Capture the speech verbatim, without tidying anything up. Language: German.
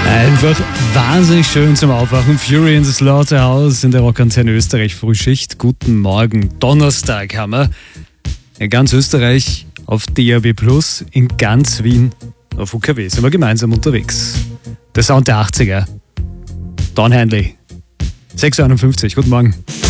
Einfach wahnsinnig schön zum Aufwachen. Fury in the Slaughterhouse in der Rockantenne Österreich Frühschicht. Guten Morgen. Donnerstag haben wir. In ganz Österreich auf D A B plus, in ganz Wien auf U K W sind wir gemeinsam unterwegs. Der Sound der achtziger. Don Henley. sechs Uhr einundfünfzig. Guten Morgen.